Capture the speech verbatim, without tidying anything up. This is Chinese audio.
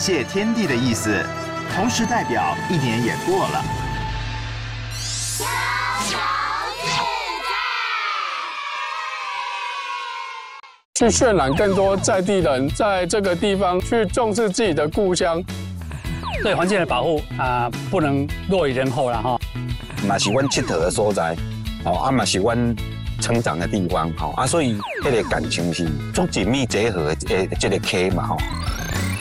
谢天地的意思，同时代表一年也过了。 去渲染更多在地人在这个地方去重视自己的故乡， 对环境的保护啊、呃，不能落于人后了哈。 嘛是阮佚佗的所在，哦啊嘛是阮成长的地方，吼啊，所以迄个感情是足紧密结合的这个溪嘛吼。